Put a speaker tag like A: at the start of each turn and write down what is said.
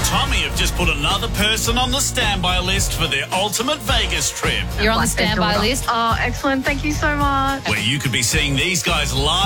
A: Tommy have just put another person on the standby list for their ultimate Vegas trip,
B: You're on the standby list.
C: Oh, excellent. Thank you so much.
A: where you could be seeing these guys live